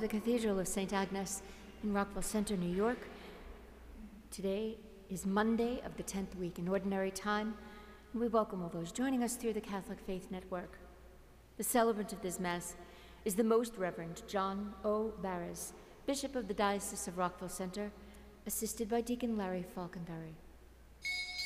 the Cathedral of St. Agnes in Rockville Center, New York. Today is Monday of the 10th week in Ordinary Time, and we welcome all those joining us through the Catholic Faith Network. The celebrant of this Mass is the Most Reverend John O. Barres, Bishop of the Diocese of Rockville Center, assisted by Deacon Larry Falkenberry.